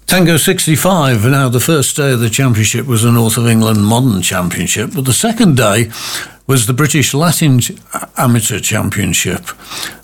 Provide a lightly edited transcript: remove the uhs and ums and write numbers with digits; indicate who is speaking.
Speaker 1: Tango 65, now the first day of the championship was the North of England Modern Championship, but the second day was the British Latin Amateur Championship.